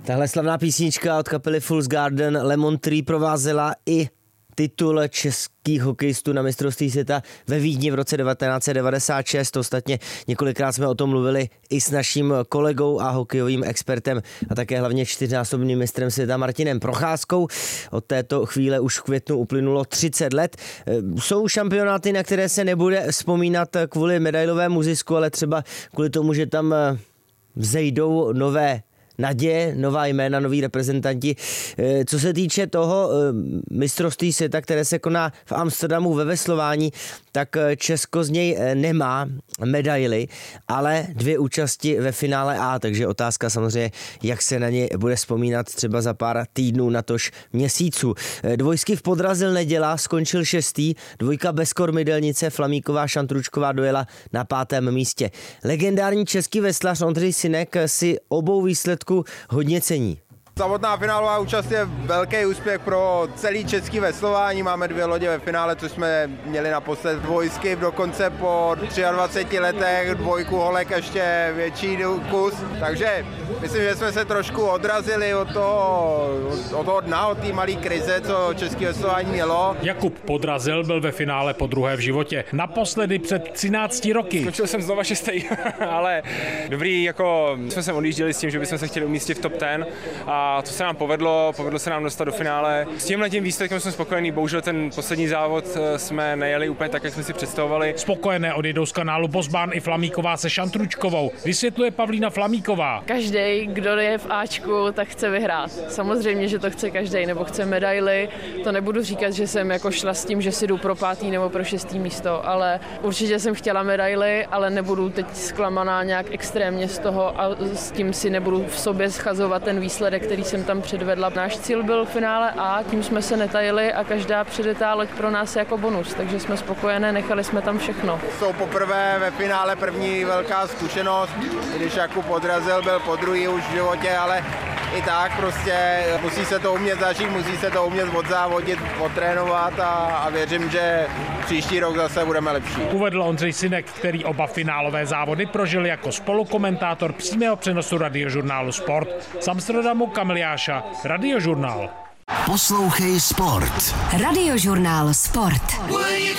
Tahle slavná písnička od kapely Fool's Garden Lemon Tree provázela i titul českých hokejistů na mistrovství světa ve Vídni v roce 1996. Ostatně několikrát jsme o tom mluvili i s naším kolegou a hokejovým expertem a také hlavně čtyřnásobným mistrem světa Martinem Procházkou. Od této chvíle už v květnu uplynulo 30 let. Jsou šampionáty, na které se nebude vzpomínat kvůli medailovému zisku, ale třeba kvůli tomu, že tam vzejdou nové naděje, nová jména, noví reprezentanti. Co se týče toho mistrovství světa, které se koná v Amsterdamu ve veslování, tak Česko z něj nemá medaily, ale 2 účasti ve finále A, takže otázka samozřejmě, jak se na ně bude vzpomínat třeba za pár týdnů, natož měsíců. Dvojsky v Podrazil Neděla skončil 6. Dvojka bez kormidelnice Flamíková Šantručková dojela na 5. místě. Legendární český veslař Ondřej Synek si obou výsledků hodně cení. Samotná finálová účast je velký úspěch pro celý český veslování. Máme 2 lodě ve finále, což jsme měli naposled dvojsky, dokonce po 23 letech, dvojku holek ještě větší kus. Takže myslím, že jsme se trošku odrazili od toho dna, od té malé krize, co české veslování mělo. Jakub Podrazil byl ve finále po druhé v životě. Naposledy před 13 roky. Skončil jsem znova 6. ale dobrý, jako jsme se odjížděli s tím, že bychom se chtěli umístit v top 10 a to se nám povedlo se nám dostat do finále. S tímhletím výsledkem jsem spokojený, bohužel ten poslední závod jsme nejeli úplně tak, jak jsme si představovali. Spokojené odjedou z kanálu Bosbán i Flamíková se Šantručkovou, vysvětluje Pavlína Flamíková. Každý, kdo je v Ačku, tak chce vyhrát. Samozřejmě, že to chce každý, nebo chce medaily. To nebudu říkat, že jsem jako šla s tím, že si jdu pro 5. nebo pro 6. místo, ale určitě jsem chtěla medaily, ale nebudu teď zklamaná nějak extrémně z toho a s tím si nebudu v sobě schazovat ten výsledek, který jsem tam předvedla. Náš cíl byl finále A, tím jsme se netajili a každá předjetá loď pro nás je jako bonus, takže jsme spokojené, nechali jsme tam všechno. Jsou poprvé ve finále první velká zkušenost, když Jakub Podrazil byl podruhý už v životě, ale i tak prostě musí se to umět zažít, musí se to umět odzávodit, odtrénovat a věřím, že příští rok zase budeme lepší. Uvedl Ondřej Synek, který oba finálové závody prožil jako spolukomentátor přímého přenosu Radiožurnálu Sport. Z Amsterdamu Kamil Jáša, Radiožurnál. Poslouchej Sport. Radiožurnál Sport.